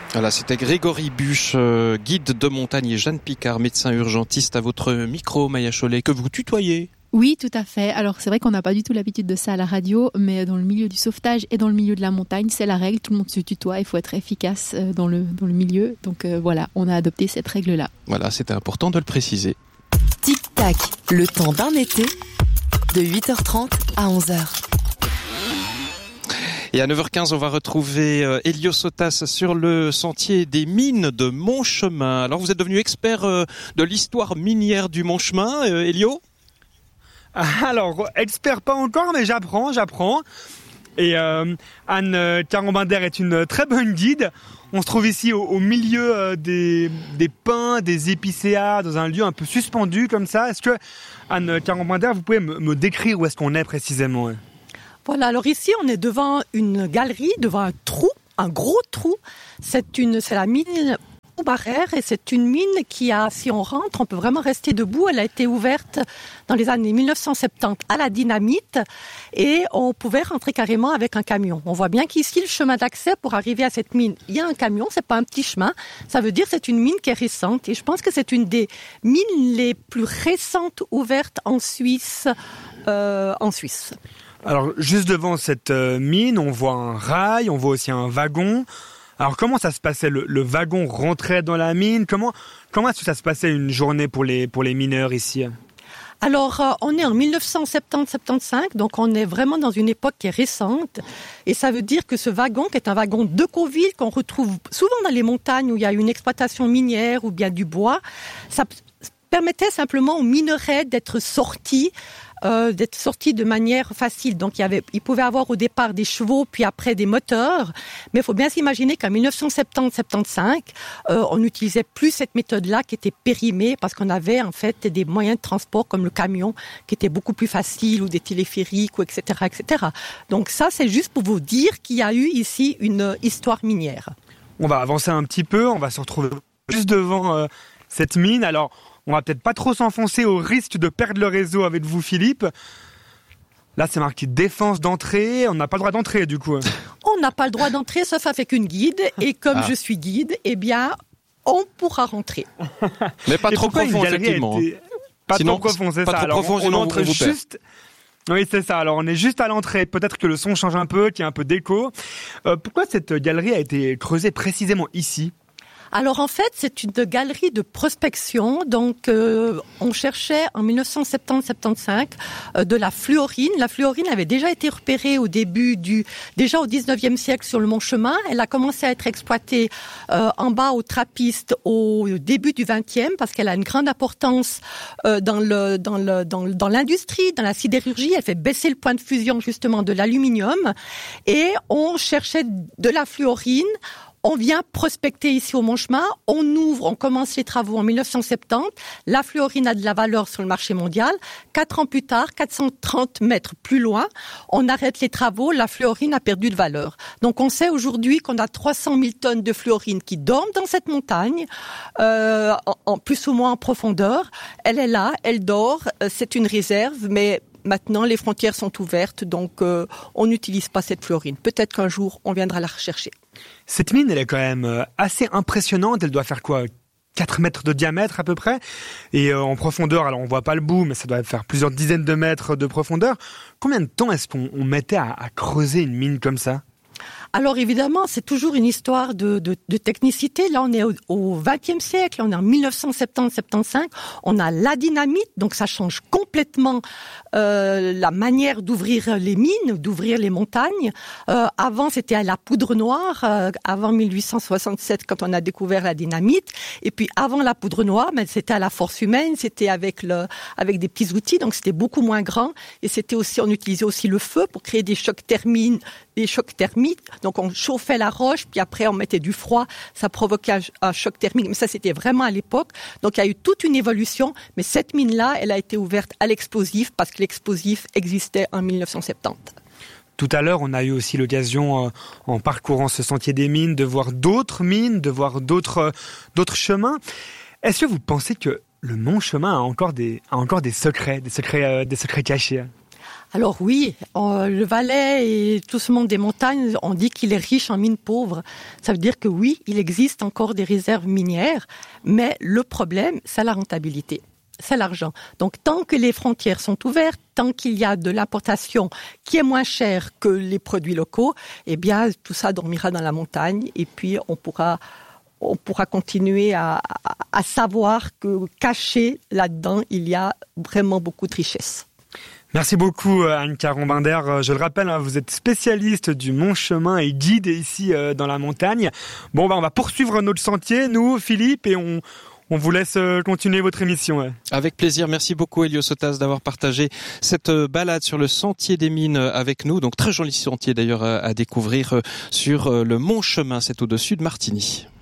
Voilà, c'était Grégory Buche, guide de montagne, et Jeanne Picard, médecin urgentiste à votre micro, Maya Chollet, que vous tutoyez. Oui, tout à fait. Alors c'est vrai qu'on n'a pas du tout l'habitude de ça à la radio, mais dans le milieu du sauvetage et dans le milieu de la montagne, c'est la règle, tout le monde se tutoie, il faut être efficace dans le milieu. Donc voilà, on a adopté cette règle-là. Voilà, c'était important de le préciser. Tic-tac, le temps d'un été, de 8h30 à 11h. Et à 9h15, on va retrouver Elio Sotas sur le sentier des mines de Montchemin. Alors vous êtes devenu expert de l'histoire minière du Montchemin, Elio ? Alors, expert pas encore, mais j'apprends. Et Anne Carambinder est une très bonne guide. On se trouve ici au milieu des pins, des épicéas, dans un lieu un peu suspendu comme ça. Est-ce que, Anne Carambinder, vous pouvez me décrire où est-ce qu'on est précisément ? Voilà, alors ici on est devant une galerie, devant un trou, un gros trou. C'est la mine Barère et c'est une mine qui a, si on rentre, on peut vraiment rester debout. Elle a été ouverte dans les années 1970 à la dynamite et on pouvait rentrer carrément avec un camion. On voit bien qu'ici, le chemin d'accès pour arriver à cette mine, il y a un camion, c'est pas un petit chemin. Ça veut dire que c'est une mine qui est récente et je pense que c'est une des mines les plus récentes ouvertes en Suisse. Alors, juste devant cette mine, on voit un rail, on voit aussi un wagon. Alors, comment ça se passait ? Le wagon rentrait dans la mine ? Comment est-ce que ça se passait une journée pour les mineurs ici ? Alors, on est en 1970-75, donc on est vraiment dans une époque qui est récente. Et ça veut dire que ce wagon, qui est un wagon de Decauville, qu'on retrouve souvent dans les montagnes où il y a une exploitation minière ou bien du bois, ça permettait simplement aux minerais d'être sortis de manière facile. Donc il pouvait avoir au départ des chevaux, puis après des moteurs. Mais il faut bien s'imaginer qu'en 1970-75, on n'utilisait plus cette méthode-là qui était périmée parce qu'on avait en fait des moyens de transport comme le camion qui étaient beaucoup plus faciles ou des téléphériques ou etc. Donc ça, c'est juste pour vous dire qu'il y a eu ici une histoire minière. On va avancer un petit peu, on va se retrouver juste devant cette mine. Alors, on va peut-être pas trop s'enfoncer au risque de perdre le réseau avec vous, Philippe. Là, c'est marqué défense d'entrée. On n'a pas le droit d'entrer, du coup. On n'a pas le droit d'entrer, sauf avec une guide. Et comme je suis guide, eh bien, on pourra rentrer. Mais pas trop profond, effectivement. Pas trop profond, c'est ça. Alors, on entre juste... Oui, c'est ça. Alors, on est juste à l'entrée. Peut-être que le son change un peu, qu'il y a un peu d'écho. Pourquoi cette galerie a été creusée précisément ici ? Alors en fait, c'est une galerie de prospection. Donc on cherchait en 1970-75 de la fluorine. La fluorine avait déjà été repérée déjà au 19e siècle sur le Montchemin. Elle a commencé à être exploitée en bas aux Trappistes au début du 20e parce qu'elle a une grande importance dans l'industrie, dans la sidérurgie. Elle fait baisser le point de fusion justement de l'aluminium et on cherchait de la fluorine. On vient prospecter ici au Montchemin, on commence les travaux en 1970, la fluorine a de la valeur sur le marché mondial. 4 ans plus tard, 430 mètres plus loin, on arrête les travaux, la fluorine a perdu de valeur. Donc on sait aujourd'hui qu'on a 300 000 tonnes de fluorine qui dorment dans cette montagne, en plus ou moins en profondeur. Elle est là, elle dort, c'est une réserve, mais maintenant les frontières sont ouvertes, donc on n'utilise pas cette fluorine. Peut-être qu'un jour on viendra la rechercher. Cette mine, elle est quand même assez impressionnante. Elle doit faire quoi ? 4 mètres de diamètre à peu près. Et en profondeur, alors on voit pas le bout, mais ça doit faire plusieurs dizaines de mètres de profondeur. Combien de temps est-ce qu'on mettait à creuser une mine comme ça ? Alors évidemment, c'est toujours une histoire de technicité. Là, on est au XXe siècle, on est en 1970-75. On a la dynamite, donc ça change complètement la manière d'ouvrir les mines, d'ouvrir les montagnes. Avant, c'était à la poudre noire, avant 1867, quand on a découvert la dynamite. Et puis avant la poudre noire, mais c'était à la force humaine, c'était avec des petits outils, donc c'était beaucoup moins grand. Et c'était aussi, on utilisait aussi le feu pour créer des chocs thermiques. Donc on chauffait la roche, puis après on mettait du froid, ça provoquait un choc thermique. Mais ça, c'était vraiment à l'époque. Donc il y a eu toute une évolution. Mais cette mine-là, elle a été ouverte à l'explosif parce que l'explosif existait en 1970. Tout à l'heure, on a eu aussi l'occasion, en parcourant ce sentier des mines, de voir d'autres mines, de voir d'autres chemins. Est-ce que vous pensez que le Montchemin a encore des secrets cachés ? Alors oui, le Valais et tout ce monde des montagnes, on dit qu'il est riche en mines pauvres. Ça veut dire que oui, il existe encore des réserves minières, mais le problème, c'est la rentabilité. C'est l'argent. Donc, tant que les frontières sont ouvertes, tant qu'il y a de l'importation qui est moins chère que les produits locaux, eh bien, tout ça dormira dans la montagne et puis on pourra continuer à savoir que caché là-dedans, il y a vraiment beaucoup de richesses. Merci beaucoup Anne Caron-Binder. Je le rappelle, vous êtes spécialiste du Montchemin et guide ici dans la montagne. Bon, on va poursuivre notre sentier, nous, Philippe, et on vous laisse continuer votre émission. Avec plaisir. Merci beaucoup, Elio Sotas, d'avoir partagé cette balade sur le sentier des mines avec nous. Donc, très joli sentier d'ailleurs à découvrir sur le Montchemin. C'est au-dessus de Martigny.